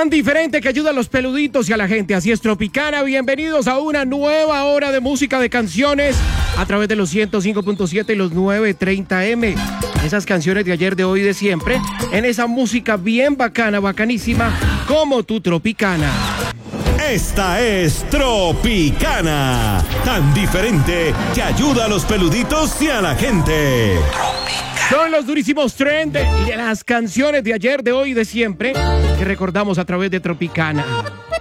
tan diferente que ayuda a los peluditos y a la gente. Así es, Tropicana. Bienvenidos a una nueva hora de música de canciones a través de los 105.7 y los 930M. Esas canciones de ayer, de hoy, de siempre, en esa música bien bacana, bacanísima, como tu Tropicana. Esta es Tropicana, tan diferente que ayuda a los peluditos y a la gente. Son los durísimos trend y de las canciones de ayer, de hoy y de siempre que recordamos a través de Tropicana.